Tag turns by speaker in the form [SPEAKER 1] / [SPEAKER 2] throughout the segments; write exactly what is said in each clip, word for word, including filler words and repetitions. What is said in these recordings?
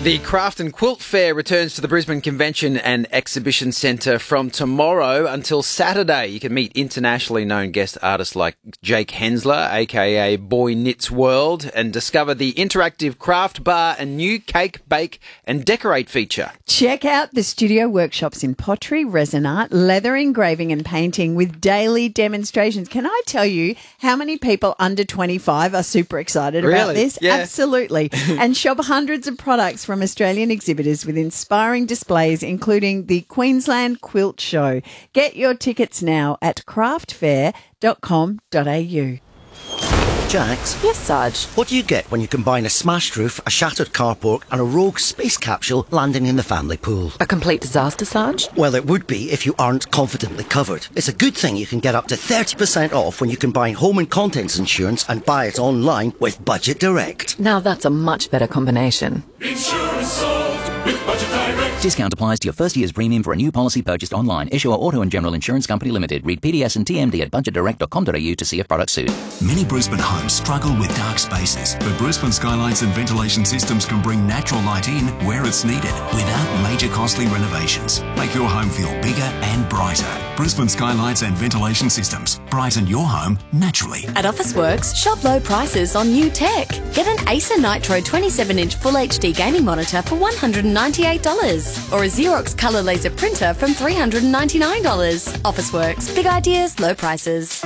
[SPEAKER 1] The Craft and Quilt Fair returns to the Brisbane Convention and Exhibition Centre from tomorrow until Saturday. You can meet internationally known guest artists like Jake Hensler, aka Boy Knits World, and discover the interactive craft bar and new cake, bake and decorate feature.
[SPEAKER 2] Check out the studio workshops in pottery, resin art, leather engraving and painting with daily demonstrations. Can I tell you how many people under twenty-five are super excited
[SPEAKER 1] Really?
[SPEAKER 2] about this?
[SPEAKER 1] Yeah.
[SPEAKER 2] Absolutely. And shop hundreds of products from Australian exhibitors with inspiring displays, including the Queensland Quilt Show. Get your tickets now at craft fair dot com dot a u.
[SPEAKER 3] Jax?
[SPEAKER 4] Yes, Sarge.
[SPEAKER 3] What do you get when you combine a smashed roof, a shattered carport and a rogue space capsule landing in the family pool?
[SPEAKER 4] A complete disaster, Sarge?
[SPEAKER 3] Well, it would be if you aren't confidently covered. It's a good thing you can get up to thirty percent off when you combine home and contents insurance and buy it online with Budget Direct.
[SPEAKER 4] Now that's a much better combination.
[SPEAKER 5] Insurance solved with Budget Direct.
[SPEAKER 6] Discount applies to your first year's premium for a new policy purchased online. Issuer Auto and General Insurance Company Limited. Read P D S and T M D at budget direct dot com dot a u to see if products suit.
[SPEAKER 7] Many Brisbane homes struggle with dark spaces, but Brisbane Skylights and Ventilation Systems can bring natural light in where it's needed without major costly renovations. Make your home feel bigger and brighter. Brisbane Skylights and Ventilation Systems. Brighten your home naturally.
[SPEAKER 8] At Officeworks, shop low prices on new tech. Get an Acer Nitro twenty-seven inch Full H D gaming monitor for one hundred ninety-eight dollars or a Xerox colour laser printer from three hundred ninety-nine dollars. Officeworks. Big ideas, low prices.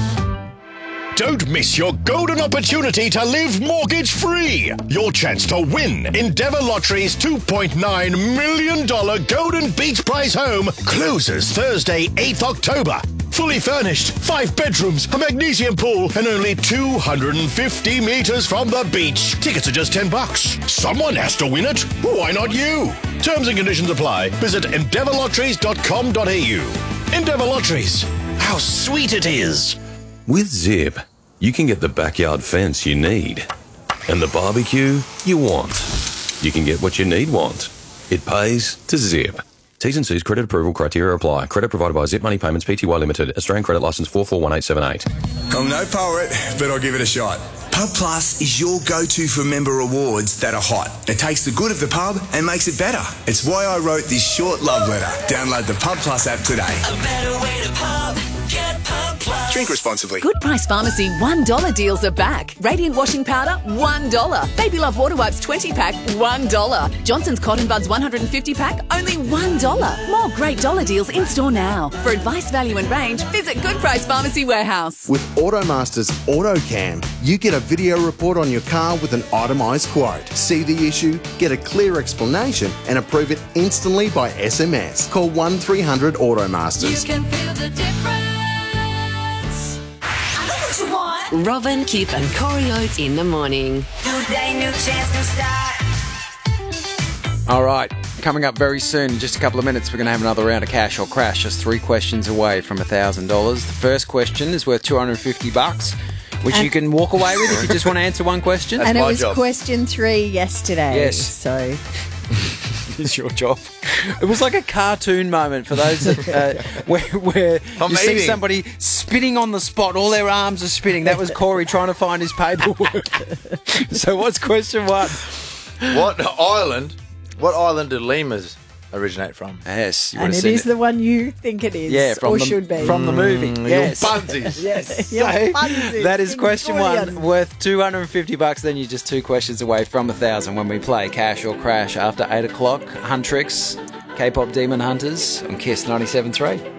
[SPEAKER 9] Don't miss your golden opportunity to live mortgage-free. Your chance to win Endeavour Lottery's two point nine million dollars Golden Beach Prize home closes Thursday, eighth October. Fully furnished, five bedrooms, a magnesium pool, and only two hundred fifty metres from the beach. Tickets are just ten bucks. Someone has to win it. Why not you? Terms and conditions apply. Visit endeavour lotteries dot com dot a u. Endeavour Lotteries. How sweet it is.
[SPEAKER 10] With Zip, you can get the backyard fence you need and the barbecue you want. You can get what you need want. It pays to Zip. T's and C's credit approval criteria apply. Credit provided by Zip Money Payments Pty Limited. Australian credit licence four four one eight seven eight.
[SPEAKER 11] I'm no poet, but I'll give it a shot. Pub Plus is your go-to for member awards that are hot. It takes the good of the pub and makes it better. It's why I wrote this short love letter. Download the Pub Plus app today.
[SPEAKER 5] A better way to pub. Get Pub Plus.
[SPEAKER 11] Drink responsibly.
[SPEAKER 8] Good Price Pharmacy one dollar deals are back. Radiant washing powder, one dollar. Baby Love Water Wipes twenty pack, one dollar. Johnson's Cotton Buds one hundred fifty pack, only one dollar. More great dollar deals in store now. For advice, value and range, visit Good Price Pharmacy Warehouse.
[SPEAKER 12] With Automaster's AutoCam, you get a video report on your car with an itemised quote. See the issue, get a clear explanation and approve it instantly by S M S. Call one three hundred Automasters.
[SPEAKER 5] You can feel the difference. I know what you want.
[SPEAKER 13] Robin, Kip and Corey Oates in the morning.
[SPEAKER 5] New day, new chance, new start.
[SPEAKER 1] All right, coming up very soon, in just a couple of minutes, we're going to have another round of Cash or Crash, just three questions away from one thousand dollars. The first question is worth two hundred fifty bucks, which
[SPEAKER 2] And-
[SPEAKER 1] you can walk away with if you just want to answer one question.
[SPEAKER 2] and it was question three yesterday.
[SPEAKER 1] Yes.
[SPEAKER 2] So
[SPEAKER 1] It's your job. It was like a cartoon moment for those that, uh, where, where
[SPEAKER 14] I'm
[SPEAKER 1] you see
[SPEAKER 14] eating.
[SPEAKER 1] somebody spinning on the spot, all their arms are spinning. That was Corey trying to find his paperwork. So what's question one?
[SPEAKER 14] What island? What island do lemurs originate from?
[SPEAKER 1] Yes, you
[SPEAKER 2] and it is the one you think it is,
[SPEAKER 1] Yeah, from
[SPEAKER 2] or
[SPEAKER 1] the,
[SPEAKER 2] should be.
[SPEAKER 1] from the movie.
[SPEAKER 14] Mm,
[SPEAKER 1] Yes.
[SPEAKER 14] Your bunsies.
[SPEAKER 2] Yes,
[SPEAKER 1] So,
[SPEAKER 2] your bunsies
[SPEAKER 1] that is
[SPEAKER 2] in
[SPEAKER 1] question
[SPEAKER 2] Victorian.
[SPEAKER 1] one, worth two hundred fifty bucks. Then you're just two questions away from a thousand when we play Cash or Crash after eight o'clock. Huntrix, K-pop Demon Hunters on Kiss ninety-seven point three.